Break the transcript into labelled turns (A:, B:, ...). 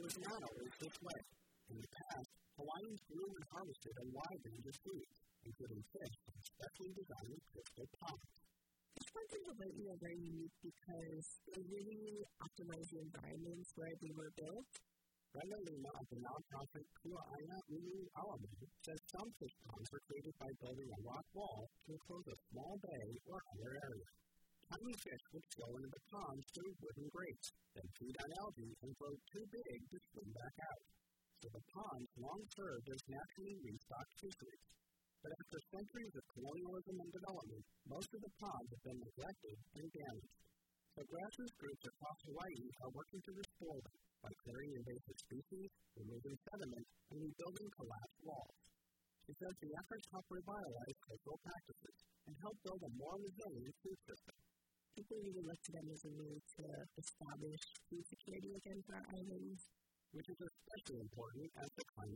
A: was not always this way. In the past, Hawaiians grew and harvested a wide range of foods, including fish from specially designed crystal ponds.
B: Fish ponds in Hawaii are very unique because they really optimize the environments where they were built.
A: Brenda Lima of the nonprofit Kua'aina Ulu Alamo says some fish ponds were created by building a rock wall to enclose a small bay or other area. Tiny fish would flow into the ponds through wooden grates, then feed on algae and grow too big to swim back out. So the ponds long served as naturally restocked fisheries. But after centuries of colonialism and development, most of the ponds have been neglected and damaged. So grassroots groups across Hawaii are working to restore them by clearing invasive species, removing sediment, and rebuilding collapsed walls. She says the efforts help revitalize cultural practices and help build a more resilient food system.
B: People really look to them as a way to establish food security against our islands,
A: which is especially important as the climate